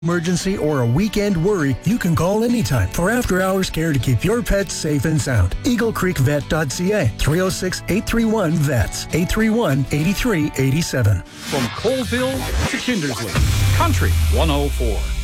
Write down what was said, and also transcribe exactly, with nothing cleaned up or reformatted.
emergency or a weekend worry, you can call anytime for after-hours care to keep your pets safe and sound. eagle creek vet dot c a, three oh six, eight three one, V E T S, eight three one, eight three eight seven. From Colville to Kindersley, Country one oh four.